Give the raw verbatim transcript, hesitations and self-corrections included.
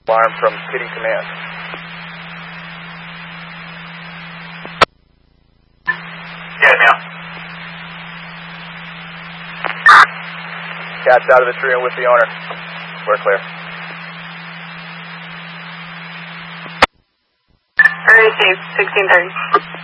Alarm from City Command. Yeah, now. Cat's out of the tree and with the owner. We're clear. Very safe, sixteen thirty.